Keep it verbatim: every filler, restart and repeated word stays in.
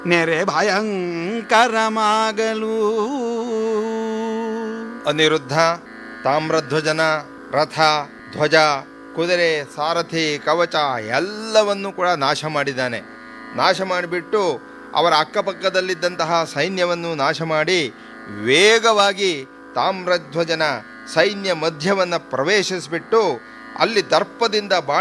ನೆರೆ ಭಯಂಕರಮಾಗಲು. ಅನಿರುದ್ಧ ತಾಮ್ರಧ್ವಜನ ರಥ, ಧ್ವಜ, ಕುದುರೆ, ಸಾರಥಿ, ಕವಚ ಎಲ್ಲವನ್ನೂ ಕೂಡ ನಾಶ ಮಾಡಿದ್ದಾನೆ. ನಾಶ ಮಾಡಿಬಿಟ್ಟು ಅವರ ಅಕ್ಕಪಕ್ಕದಲ್ಲಿದ್ದಂತಹ ಸೈನ್ಯವನ್ನು ನಾಶ ಮಾಡಿ ವೇಗವಾಗಿ ತಾಮ್ರಧ್ವಜನ ಸೈನ್ಯ ಮಧ್ಯವನ್ನು ಪ್ರವೇಶಿಸಿಬಿಟ್ಟು ಅಲ್ಲಿ ದರ್ಪದಿಂದ